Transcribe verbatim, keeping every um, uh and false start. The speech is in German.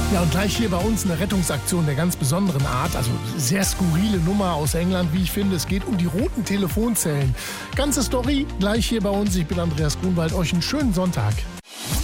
Ja, und gleich hier bei uns eine Rettungsaktion der ganz besonderen Art, also sehr skurrile Nummer aus England, wie ich finde. Es geht um die roten Telefonzellen. Ganze Story gleich hier bei uns. Ich bin Andreas Grunwald. Euch einen schönen Sonntag.